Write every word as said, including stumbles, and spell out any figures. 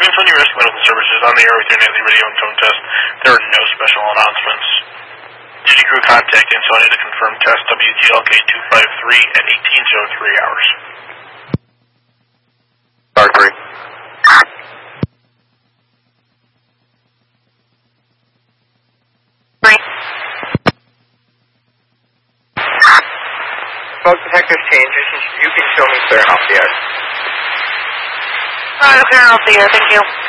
Twin Sunny Rescue Medical Services on the air with your nightly radio and tone test. There are no special announcements. Duty crew contact Insomnia to confirm test W T L K two five three at eighteen oh three hours. Star three. Smoke detector's changes. You can show me clear off the air. Alright, clear off the air, thank you.